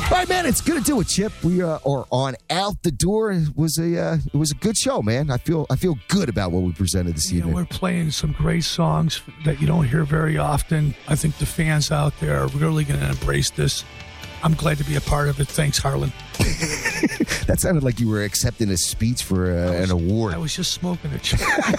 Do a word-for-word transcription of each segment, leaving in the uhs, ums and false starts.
All right, man, it's good to do it, Chip. We uh, are on Out the Door. It was a uh, it was a good show, man. I feel I feel good about what we presented this You evening. know, we're playing some great songs that you don't hear very often. I think the fans out there are really going to embrace this. I'm glad to be a part of it. Thanks, Harlan. That sounded like you were accepting a speech for uh, was, an award. I was just smoking a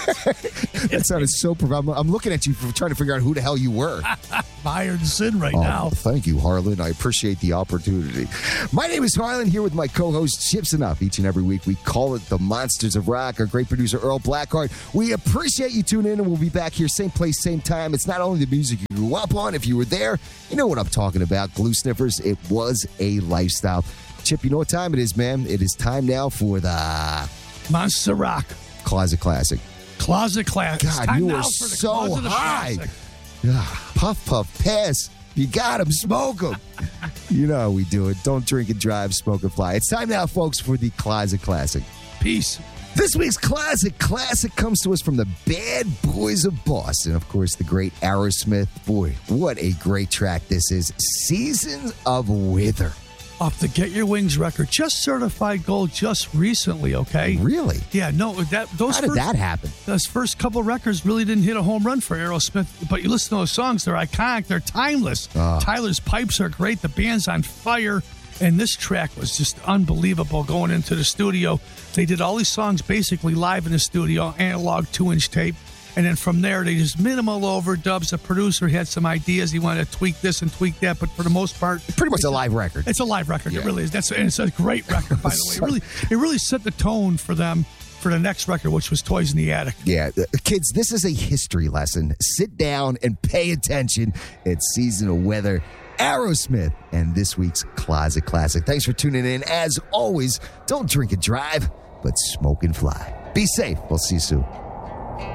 That sounded so profound. I'm looking at you for trying to figure out who the hell you were. Fired sin right Oh, now. thank you, Harlan. I appreciate the opportunity. My name is Harlan, here with my co-host, Chips Enough. Each and every week, we call it the Monsters of Rock. Our great producer, Earl Blackheart. We appreciate you tuning in, and we'll be back here same place, same time. It's not only the music you grew up on. If you were there, you know what I'm talking about. Glue Sniffers, it was a lifestyle. Chip, you know what time it is, man? It is time now for the Monster Rock. Closet Classic. Closet Classic. It's God, time you now are for the so Closet of high. Classic. Ah, puff, puff, pass. You got him. Smoke him. You know how we do it. Don't drink and drive, smoke and fly. It's time now, folks, for the Closet Classic. Peace. This week's Closet Classic comes to us from the Bad Boys of Boston. Of course, the great Aerosmith. Boy, what a great track this is. Seasons of Wither. Off the Get Your Wings record. Just certified gold just recently, okay? Really? Yeah, no, that those How did first, that happen? Those first couple records really didn't hit a home run for Aerosmith, but you listen to those songs, they're iconic, they're timeless. Ah. Tyler's pipes are great, the band's on fire, and this track was just unbelievable going into the studio. They did all these songs basically live in the studio, analog two-inch tape, and then from there, they just minimal overdubs. The producer had some ideas. He wanted to tweak this and tweak that, but for the most part, Pretty much a live record. it's a live record. Yeah. It really is. That's and it's a great record, by the way. It really, it really set the tone for them for the next record, which was Toys in the Attic. Yeah, uh, kids, this is a history lesson. Sit down and pay attention. It's Season of Weather, Aerosmith, and this week's Closet Classic. Thanks for tuning in. As always, don't drink and drive, but smoke and fly. Be safe. We'll see you soon.